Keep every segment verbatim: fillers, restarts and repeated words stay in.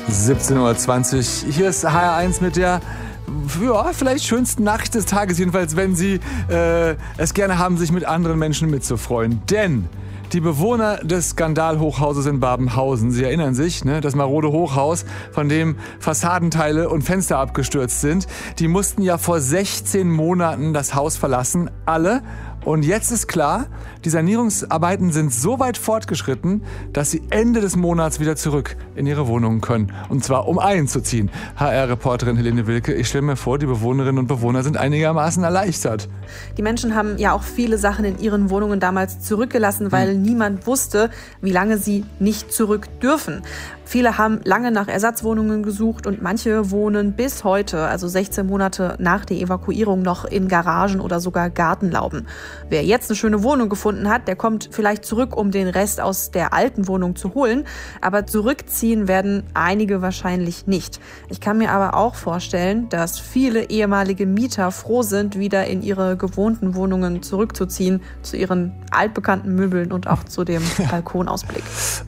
siebzehn Uhr zwanzig. Hier ist H R eins mit der ja, vielleicht schönsten Nachricht des Tages, jedenfalls wenn Sie äh, es gerne haben, sich mit anderen Menschen mitzufreuen. Denn die Bewohner des Skandalhochhauses in Babenhausen, Sie erinnern sich, ne, das marode Hochhaus, von dem Fassadenteile und Fenster abgestürzt sind, die mussten ja vor sechzehn Monaten das Haus verlassen, alle. Und jetzt ist klar, die Sanierungsarbeiten sind so weit fortgeschritten, dass sie Ende des Monats wieder zurück in ihre Wohnungen können. Und zwar um einzuziehen. H R-Reporterin Helene Wilke, ich stelle mir vor, die Bewohnerinnen und Bewohner sind einigermaßen erleichtert. Die Menschen haben ja auch viele Sachen in ihren Wohnungen damals zurückgelassen, weil hm. niemand wusste, wie lange sie nicht zurück dürfen. Viele haben lange nach Ersatzwohnungen gesucht und manche wohnen bis heute, also sechzehn Monate nach der Evakuierung, noch in Garagen oder sogar Gartenlauben. Wer jetzt eine schöne Wohnung gefunden hat, der kommt vielleicht zurück, um den Rest aus der alten Wohnung zu holen. Aber zurückziehen werden einige wahrscheinlich nicht. Ich kann mir aber auch vorstellen, dass viele ehemalige Mieter froh sind, wieder in ihre gewohnten Wohnungen zurückzuziehen, zu ihren altbekannten Möbeln und auch zu dem Balkonausblick.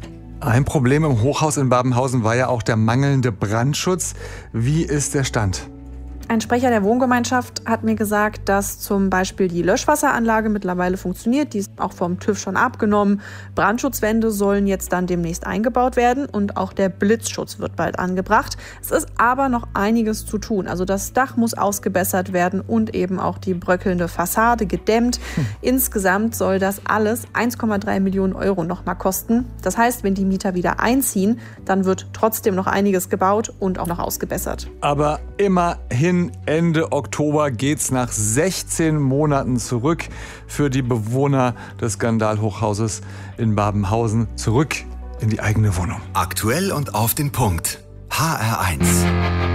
Ein Problem im Hochhaus in Babenhausen war ja auch der mangelnde Brandschutz. Wie ist der Stand? Ein Sprecher der Wohngemeinschaft hat mir gesagt, dass zum Beispiel die Löschwasseranlage mittlerweile funktioniert. Die ist auch vom TÜV schon abgenommen. Brandschutzwände sollen jetzt dann demnächst eingebaut werden und auch der Blitzschutz wird bald angebracht. Es ist aber noch einiges zu tun. Also das Dach muss ausgebessert werden und eben auch die bröckelnde Fassade gedämmt. Hm. Insgesamt soll das alles eins Komma drei Millionen Euro noch mal kosten. Das heißt, wenn die Mieter wieder einziehen, dann wird trotzdem noch einiges gebaut und auch noch ausgebessert. Aber immerhin Ende Oktober geht's nach sechzehn Monaten zurück für die Bewohner des Skandalhochhauses in Babenhausen zurück in die eigene Wohnung. Aktuell und auf den Punkt. H R eins.